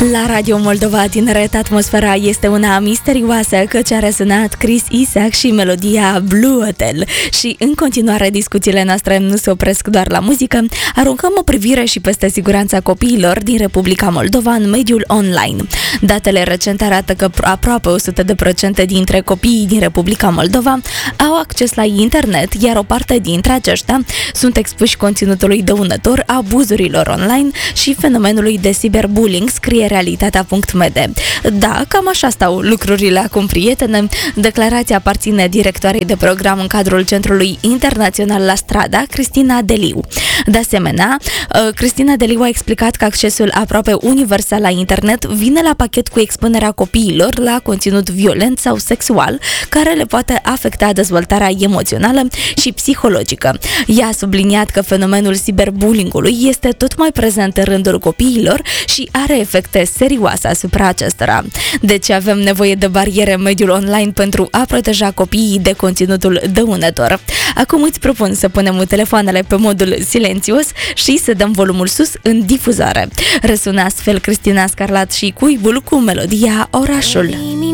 La Radio Moldova Tineret, atmosfera este una misterioasă, căci a răsunat Chris Isaak și melodia Blue Hotel. Și în continuare discuțiile noastre nu se opresc doar la muzică, aruncăm o privire și peste siguranța copiilor din Republica Moldova în mediul online. Datele recente arată că aproape 100% dintre copiii din Republica Moldova au acces la internet, iar o parte dintre aceștia sunt expuși conținutului dăunător, abuzurilor online și fenomenului de cyberbullying, scrie realitatea.md. Da, cam așa stau lucrurile acum, prietene. Declarația aparține directoarei de program în cadrul Centrului Internațional La Strada, Cristina Deliu. De asemenea, Cristina Deliu a explicat că accesul aproape universal la internet vine la pachet cu expunerea copiilor la conținut violent sau sexual, care le poate afecta dezvoltarea emoțională și psihologică. Ea a subliniat că fenomenul cyberbullying-ului este tot mai prezent în rândul copiilor și are efecte serioase asupra acestora. Deci avem nevoie de bariere în mediul online pentru a proteja copiii de conținutul dăunător. Acum îți propun să punem telefoanele pe modul silențios și să dăm volumul sus în difuzare. Răsună astfel Cristina Scarlat și Cuibul cu melodia Orașul.